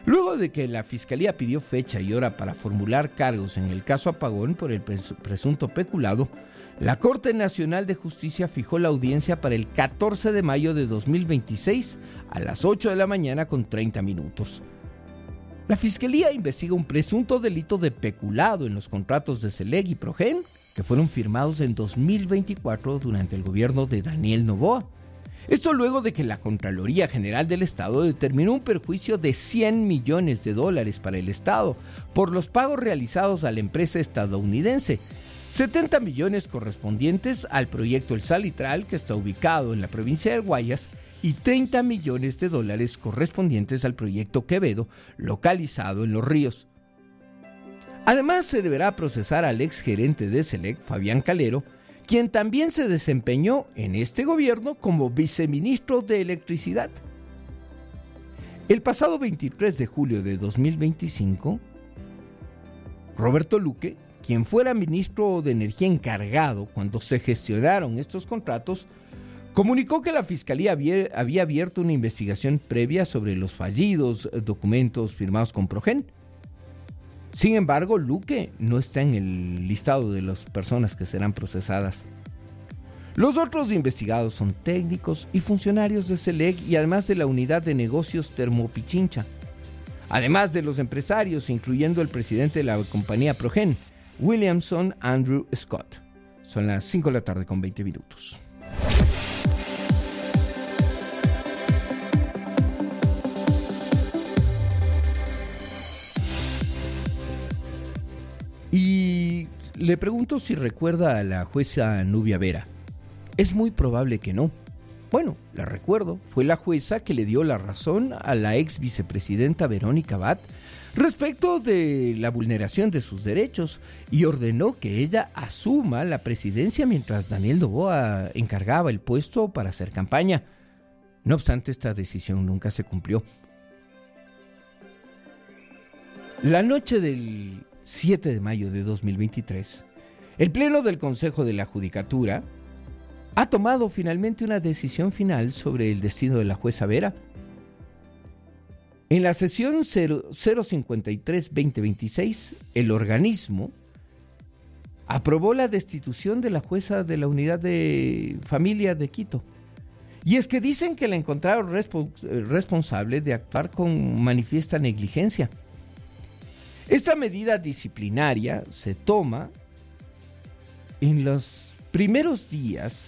Luego de que la Fiscalía pidió fecha y hora para formular cargos en el caso Apagón por el presunto peculado, la Corte Nacional de Justicia fijó la audiencia para el 14 de mayo de 2026 a las 8 de la mañana con 30 minutos. La Fiscalía investiga un presunto delito de peculado en los contratos de Selec y Progen que fueron firmados en 2024 durante el gobierno de Daniel Noboa. Esto luego de que la Contraloría General del Estado determinó un perjuicio de $100 millones para el Estado por los pagos realizados a la empresa estadounidense, 70 millones correspondientes al proyecto El Salitral, que está ubicado en la provincia de Guayas, y $30 millones correspondientes al proyecto Quevedo, localizado en Los Ríos. Además, se deberá procesar al exgerente de Selec, Fabián Calero, quien también se desempeñó en este gobierno como viceministro de Electricidad. El pasado 23 de julio de 2025, Roberto Luque, quien fuera ministro de Energía encargado cuando se gestionaron estos contratos, comunicó que la Fiscalía había abierto una investigación previa sobre los fallidos documentos firmados con Progen. Sin embargo, Luque no está en el listado de las personas que serán procesadas. Los otros investigados son técnicos y funcionarios de Selec y además de la unidad de negocios Termopichincha. Además de los empresarios, incluyendo el presidente de la compañía Progen, Williamson Andrew Scott. Son las 5 de la tarde con 20 minutos. Y le pregunto si recuerda a la jueza Nubia Vera. Es muy probable que no. Bueno, la recuerdo. Fue la jueza que le dio la razón a la ex vicepresidenta Verónica Abad respecto de la vulneración de sus derechos y ordenó que ella asuma la presidencia mientras Daniel Noboa encargaba el puesto para hacer campaña. No obstante, esta decisión nunca se cumplió. La noche del 7 de mayo de 2023, el Pleno del Consejo de la Judicatura ha tomado finalmente una decisión final sobre el destino de la jueza Vera. En la sesión 053-2026, el organismo aprobó la destitución de la jueza de la Unidad de Familia de Quito. Y es que dicen que la encontraron responsable de actuar con manifiesta negligencia. Esta medida disciplinaria se toma en los primeros días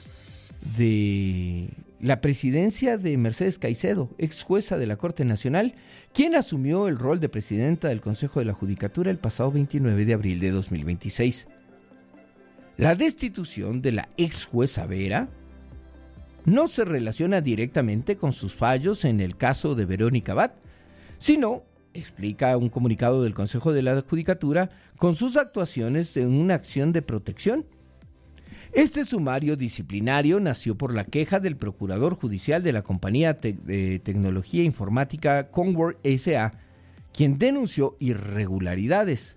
de la presidencia de Mercedes Caicedo, ex jueza de la Corte Nacional, quien asumió el rol de presidenta del Consejo de la Judicatura el pasado 29 de abril de 2026. La destitución de la ex jueza Vera no se relaciona directamente con sus fallos en el caso de Verónica Abad, sino, explica un comunicado del Consejo de la Judicatura, con sus actuaciones en una acción de protección. Este sumario disciplinario nació por la queja del procurador judicial de la compañía de tecnología informática Conword S.A., quien denunció irregularidades.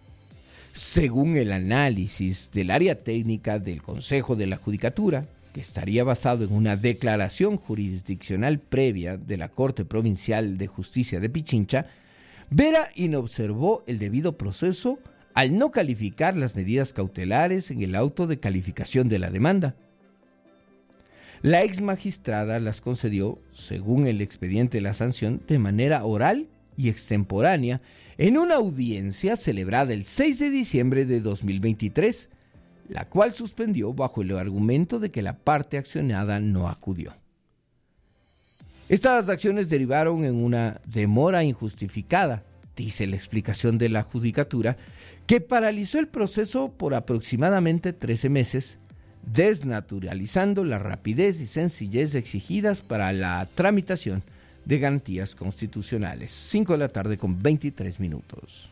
Según el análisis del área técnica del Consejo de la Judicatura, que estaría basado en una declaración jurisdiccional previa de la Corte Provincial de Justicia de Pichincha, Vera inobservó el debido proceso al no calificar las medidas cautelares en el auto de calificación de la demanda. La ex magistrada las concedió, según el expediente de la sanción, de manera oral y extemporánea en una audiencia celebrada el 6 de diciembre de 2023, la cual suspendió bajo el argumento de que la parte accionada no acudió. Estas acciones derivaron en una demora injustificada, dice la explicación de la Judicatura, que paralizó el proceso por aproximadamente 13 meses, desnaturalizando la rapidez y sencillez exigidas para la tramitación de garantías constitucionales. 5 de la tarde con 23 minutos.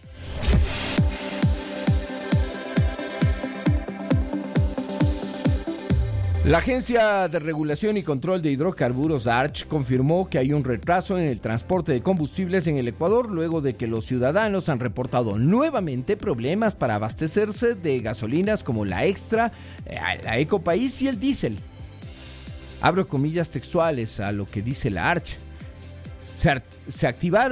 La Agencia de Regulación y Control de Hidrocarburos, ARCH, confirmó que hay un retraso en el transporte de combustibles en el Ecuador luego de que los ciudadanos han reportado nuevamente problemas para abastecerse de gasolinas como la Extra, la Ecopaís y el diésel. Abro comillas textuales a lo que dice la ARCH. Se activaron